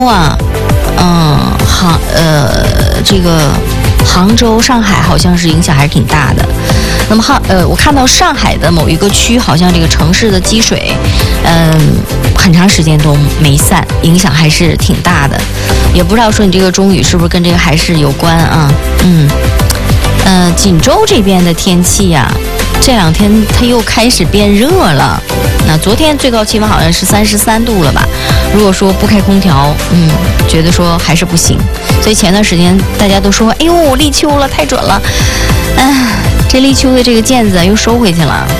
这个杭州、上海好像是影响还是挺大的。那么我看到上海的某一个区，好像这个城市的积水，很长时间都没散，影响还是挺大的。也不知道说你这个中雨是不是跟这个还是有关啊？锦州这边的天气呀，这两天它又开始变热了。那昨天最高气温好像是33度了吧？如果说不开空调，觉得说还是不行。所以前段时间大家都说，哎呦，立秋了，太准了。这立秋的这个毽子又收回去了。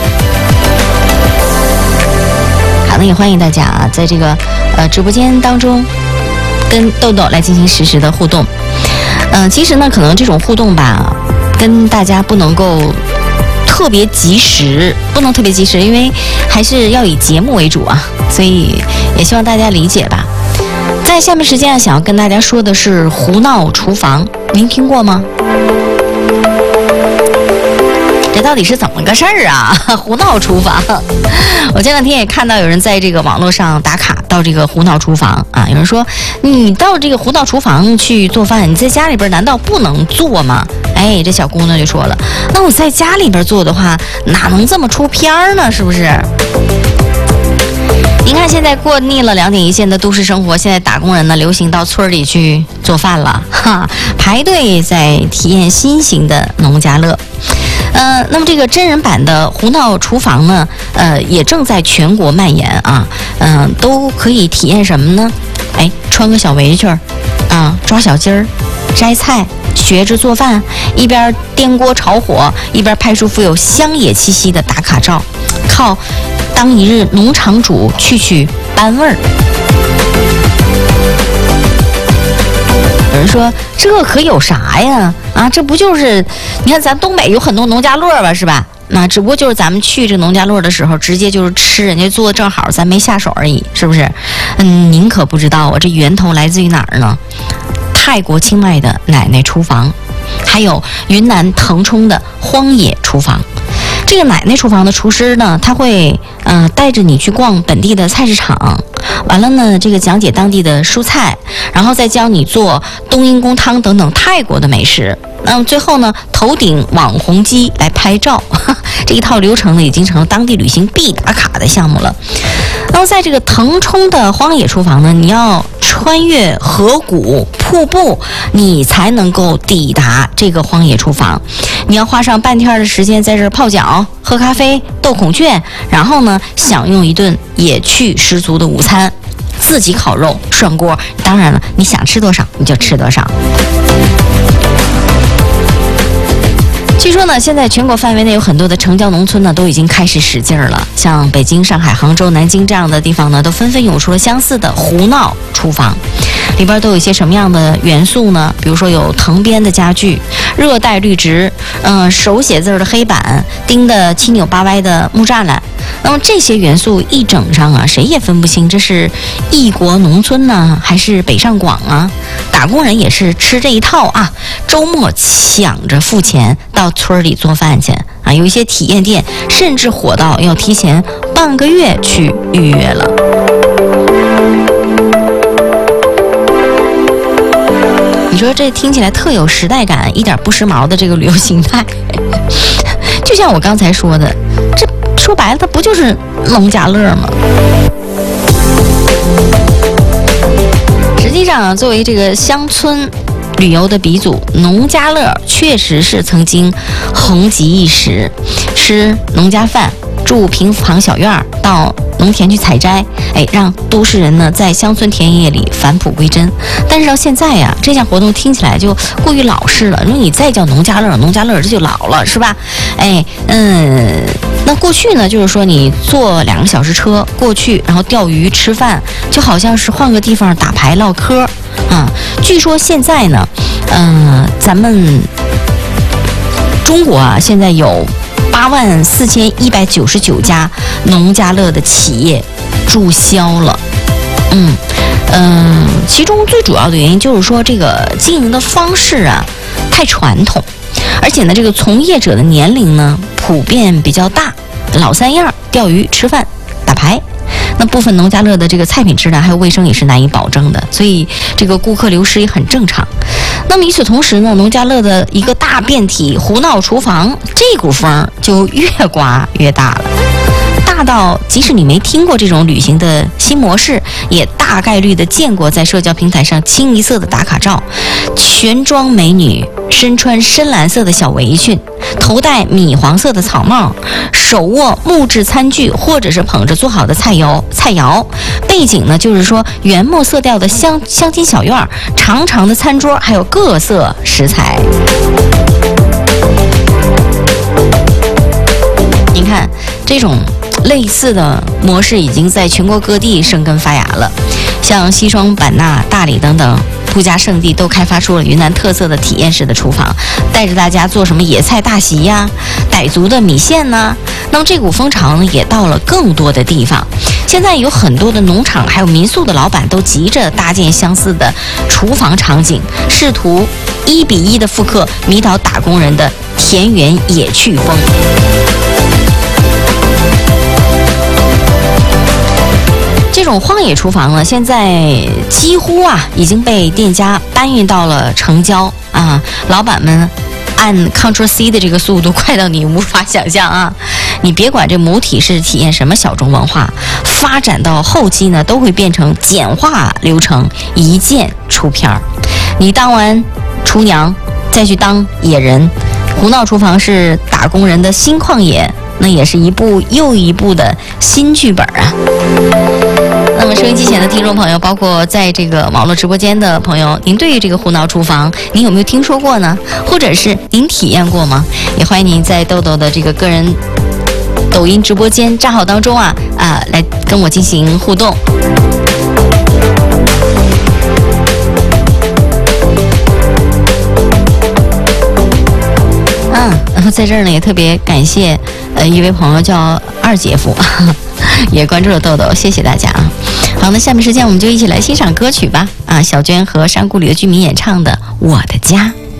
好，那也欢迎大家啊，在这个直播间当中跟豆豆来进行实时的互动。其实呢，可能这种互动吧，跟大家不能够特别及时，因为还是要以节目为主啊，所以也希望大家理解吧。在下面时间想要跟大家说的是胡闹厨房，您听过吗？这到底是怎么个事儿啊？胡闹厨房，我前两天也看到有人在这个网络上打卡到这个胡闹厨房啊，有人说你到这个胡闹厨房去做饭，你在家里边难道不能做吗？这小姑娘就说了，那我在家里边做的话，哪能这么出片儿呢？是不是？您看现在过腻了2点一线的都市生活，现在打工人呢流行到村里去做饭了，排队在体验新型的农家乐。那么这个真人版的胡闹厨房呢，也正在全国蔓延啊，都可以体验什么呢？穿个小围裙啊，抓小鸡儿，摘菜，学着做饭，一边颠锅炒火，一边拍出富有乡野气息的打卡照，靠当一日农场主去班味儿。有人说这可有啥呀？这不就是你看咱东北有很多农家乐吧，是吧？那只不过就是咱们去这农家乐的时候，直接就是吃人家做的正好，咱没下手而已，是不是？您可不知道啊，这源头来自于哪儿呢？泰国清迈的奶奶厨房，还有云南腾冲的荒野厨房。这个奶奶厨房的厨师呢，他会带着你去逛本地的菜市场，完了呢，这个讲解当地的蔬菜，然后再教你做冬阴功汤等等泰国的美食。那么最后呢，头顶网红机来拍照，这一套流程呢，已经成了当地旅行必打卡的项目了。那么在这个腾冲的荒野厨房呢，你要穿越河谷、瀑布，你才能够抵达这个荒野厨房。你要花上半天的时间在这儿泡脚、喝咖啡、斗孔雀，然后呢，享用一顿野趣十足的午餐，自己烤肉、涮锅。当然了，你想吃多少你就吃多少。据说呢，现在全国范围内有很多的城郊农村呢，都已经开始使劲儿了。像北京、上海、杭州、南京这样的地方呢，都纷纷涌出了相似的胡闹厨房。里边都有一些什么样的元素呢？比如说有藤编的家具、热带绿植，手写字的黑板、钉的七扭八歪的木栅栏。那么这些元素一整上啊，谁也分不清这是异国农村呢，还是北上广啊？打工人也是吃这一套啊，周末抢着付钱到村里做饭去啊。有一些体验店甚至火到要提前半个月去预约了。你说这听起来特有时代感，一点不时髦的这个旅游形态，就像我刚才说的，这说白了它不就是农家乐吗？实际上啊，作为这个乡村旅游的鼻祖，农家乐确实是曾经红极一时，吃农家饭，住平房小院，到农田去采摘，让都市人呢在乡村田野里返璞归真。但是到现在呀，这项活动听起来就过于老式了。如果你再叫农家乐，农家乐这就老了，是吧？那过去呢，就是说你坐2个小时车过去，然后钓鱼吃饭，就好像是换个地方打牌唠嗑啊。据说现在呢，咱们中国啊，现在有84199家农家乐的企业注销了。其中最主要的原因就是说，这个经营的方式啊太传统，而且呢，这个从业者的年龄呢普遍比较大，老三样，钓鱼、吃饭、打牌。 那部分农家乐的这个菜品质量还有卫生也是难以保证的，所以这个顾客流失也很正常。那么与此同时呢，农家乐的一个大变体胡闹厨房这股风就越刮越大了，大到即使你没听过这种旅行的新模式，也大概率的见过在社交平台上清一色的打卡照，全妆美女身穿深蓝色的小围裙，头戴米黄色的草帽，手握木质餐具或者是捧着做好的菜肴，背景呢就是说原木色调的乡间小院，长长的餐桌，还有各色食材。您看这种类似的模式已经在全国各地生根发芽了，像西双版纳、大理等等度假胜地都开发出了云南特色的体验式的厨房，带着大家做什么野菜大席呀、傣族的米线呐。那么这股风潮呢，也到了更多的地方。现在有很多的农场还有民宿的老板都急着搭建相似的厨房场景，试图1比1的复刻迷倒打工人的田园野趣风。这种荒野厨房呢，现在几乎已经被店家搬运到了城郊啊，老板们按 Ctrl+C 的这个速度快到你无法想象啊！你别管这母体是体验什么小众文化，发展到后期呢，都会变成简化流程，一键出片儿。你当完厨娘，再去当野人，胡闹厨房是打工人的新旷野，那也是一部又一部的新剧本啊！那么收音机前的听众朋友，包括在这个网络直播间的朋友，您对于这个胡闹厨房您有没有听说过呢？或者是您体验过吗？也欢迎您在豆豆的这个个人抖音直播间账号当中来跟我进行互动。然后在这儿呢，也特别感谢一位朋友叫二姐夫，也关注了豆豆，谢谢大家啊！好，那下面时间我们就一起来欣赏歌曲吧小娟和山谷里的居民演唱的《我的家》。